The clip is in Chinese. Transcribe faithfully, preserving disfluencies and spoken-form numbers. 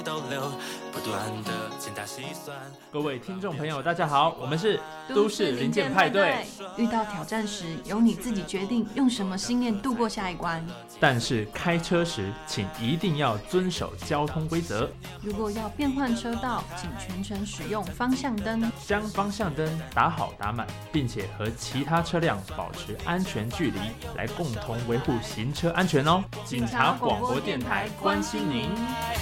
各位听众朋友大家好，我们是都市零件派对。 遇到挑战时，由你自己决定用什么信念度过下一关， 但是开车时请一定要遵守交通规则。 如果要变换车道，请全程使用方向灯， 将方向灯打好打满，并且和其他车辆保持安全距离，来共同维护行车安全哦。警察广播电台关心您。